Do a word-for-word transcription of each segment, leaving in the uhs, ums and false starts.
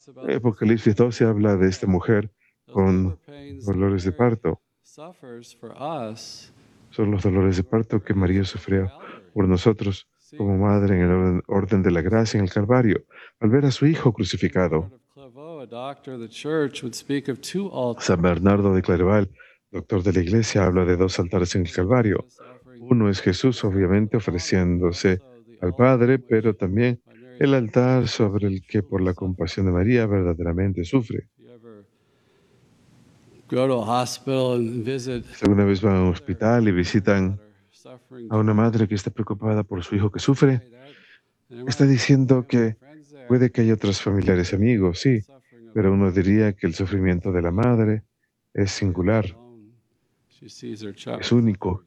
Apocalipsis doce habla de esta mujer con dolores de parto. Son los dolores de parto que María sufrió por nosotros como madre en el orden, orden de la gracia en el Calvario, al ver a su hijo crucificado. San Bernardo de Claraval, doctor de la Iglesia, habla de dos altares en el Calvario. Uno es Jesús, obviamente, ofreciéndose al Padre, pero también el altar sobre el que por la compasión de María verdaderamente sufre. Si alguna vez van a un hospital y visitan a una madre que está preocupada por su hijo que sufre, está diciendo que puede que haya otros familiares y amigos, sí, pero uno diría que el sufrimiento de la madre es singular, es único.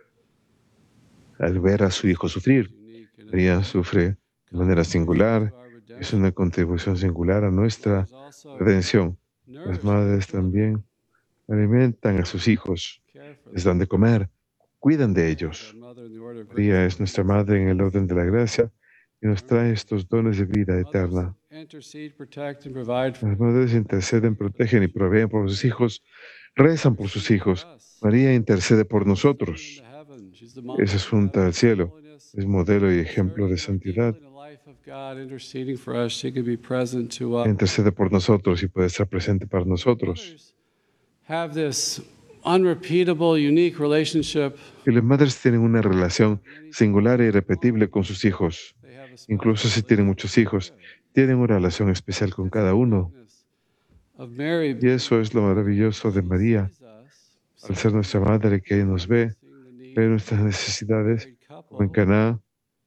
Al ver a su hijo sufrir, María sufre de manera singular, es una contribución singular a nuestra redención. Las madres también alimentan a sus hijos, les dan de comer, cuidan de ellos. María es nuestra madre en el orden de la gracia y nos trae estos dones de vida eterna. Las madres interceden, protegen y proveen por sus hijos, rezan por sus hijos. María intercede por nosotros. Es asunta al cielo, es modelo y ejemplo de santidad. Intercede por nosotros y puede estar presente para nosotros. Y las madres tienen una relación singular e irrepetible con sus hijos. Incluso si tienen muchos hijos, tienen una relación especial con cada uno. Y eso es lo maravilloso de María, al ser nuestra madre que nos ve, ve nuestras necesidades, como en Caná.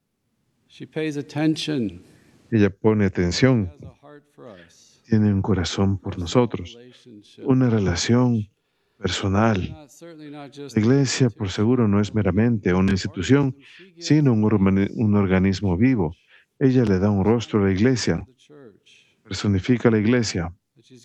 Ella pone atención, tiene un corazón por nosotros, una relación personal. La iglesia, por seguro, no es meramente una institución, sino un, urmani- un organismo vivo. Ella le da un rostro a la iglesia, personifica a la iglesia.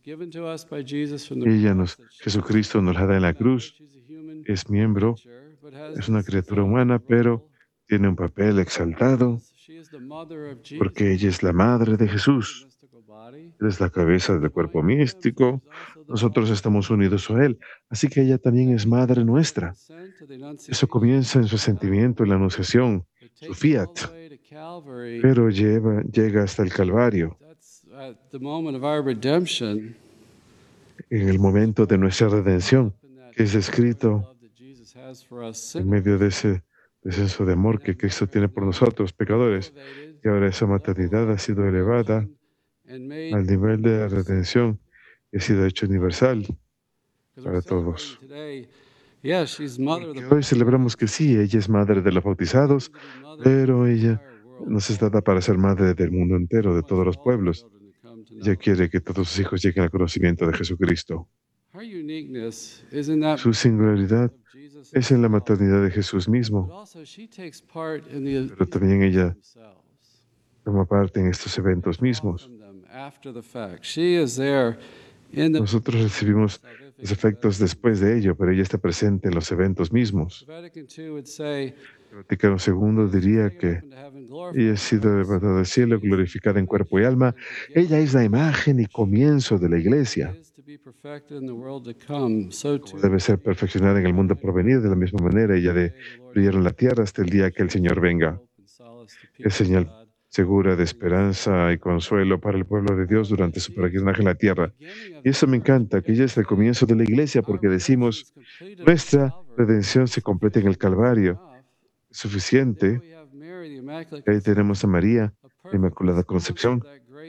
Ella nos, Jesucristo nos la da en la cruz, es miembro, es una criatura humana, pero tiene un papel exaltado, porque ella es la madre de Jesús. Él es la cabeza del cuerpo místico. Nosotros estamos unidos a Él. Así que ella también es madre nuestra. Eso comienza en su sentimiento, en la anunciación, su fiat, pero lleva, llega hasta el Calvario. En el momento de nuestra redención, que es descrito en medio de ese descenso de amor que Cristo tiene por nosotros, pecadores, y ahora esa maternidad ha sido elevada al nivel de la redención y ha sido hecho universal para todos. Porque hoy celebramos que sí, ella es madre de los bautizados, pero ella nos es dada para ser madre del mundo entero, de todos los pueblos. Ella quiere que todos sus hijos lleguen al conocimiento de Jesucristo. Su singularidad es en la maternidad de Jesús mismo, pero también ella toma parte en estos eventos mismos. Nosotros recibimos los efectos después de ello, pero ella está presente en los eventos mismos. El Vaticano segundo diría que ella ha sido levantada al cielo, glorificada en cuerpo y alma. Ella es la imagen y comienzo de la Iglesia. Como debe ser perfeccionada en el mundo por venir, de la misma manera ella de brillar en la tierra hasta el día que el Señor venga. Es señal segura de esperanza y consuelo para el pueblo de Dios durante su peregrinaje en la tierra. Y eso me encanta, que ella es el comienzo de la Iglesia, porque decimos, nuestra redención se completa en el Calvario. Es suficiente. Ahí tenemos a María, la Inmaculada Concepción,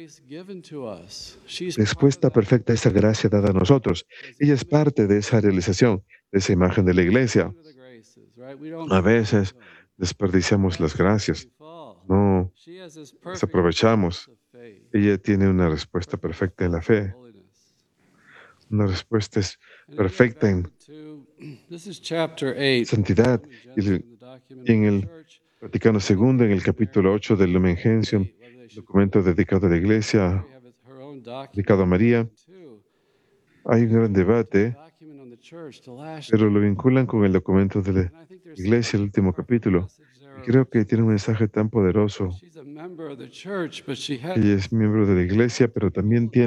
respuesta perfecta a esa gracia dada a nosotros. Ella es parte de esa realización, de esa imagen de la Iglesia. A veces desperdiciamos las gracias. No las aprovechamos. Ella tiene una respuesta perfecta en la fe. Una respuesta es perfecta en santidad. Y el- y en el Vaticano segundo, en el capítulo ocho del Lumen Gentium, documento dedicado a la Iglesia, dedicado a María, hay un gran debate, pero lo vinculan con el documento de la Iglesia, el último capítulo. Y creo que tiene un mensaje tan poderoso. Ella es miembro de la Iglesia, pero también tiene